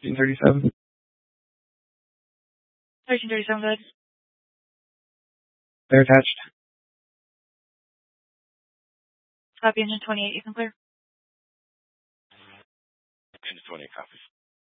1337. 1337, good. They're attached. Copy engine 28, you can clear. Engine 28 copies.